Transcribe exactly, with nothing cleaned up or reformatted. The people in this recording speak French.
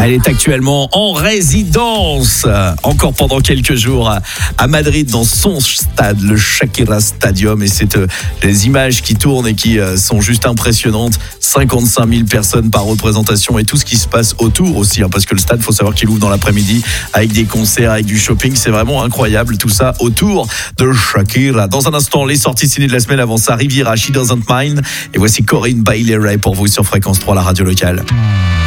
Elle est actuellement en résidence, encore pendant quelques jours, à Madrid, dans son stade, le Shakira Stadium. Et c'est euh, les images qui tournent et qui euh, sont juste impressionnantes. cinquante-cinq mille personnes par représentation et tout ce qui se passe autour aussi. Hein, parce que le stade, il faut savoir qu'il ouvre dans l'après-midi avec des concerts, avec du shopping. C'est vraiment incroyable tout ça autour de Shakira. Dans un instant, les sorties ciné de la semaine avant ça, Riviera, She Doesn't Mind. Et voici Corinne Bailey Rae pour vous sur Fréquence trois, la radio locale.